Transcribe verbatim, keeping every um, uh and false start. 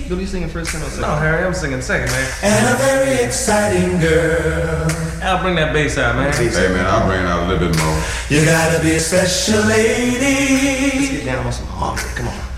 You'll be singing first, tenor, second. No, Harry, I'm singing second, man. And a very exciting girl. I'll bring that bass out, man. Hey, man, I'll bring it out a little bit more. You gotta be a special lady. Let's get down on some harmony. Come on.